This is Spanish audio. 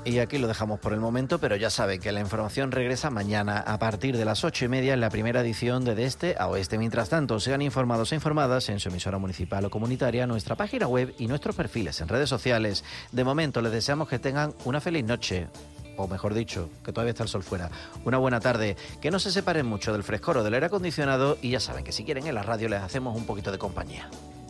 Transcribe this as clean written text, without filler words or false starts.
Y aquí lo dejamos por el momento, pero ya saben que la información regresa mañana a partir de las 8:30 en la primera edición de Este a Oeste. Mientras tanto, sean informados e informadas en su emisora municipal o comunitaria, nuestra página web y nuestros perfiles en redes sociales. De momento, les deseamos que tengan una feliz noche. O mejor dicho, que todavía está el sol fuera. Una buena tarde, que no se separen mucho del frescor o del aire acondicionado y ya saben que si quieren en la radio les hacemos un poquito de compañía.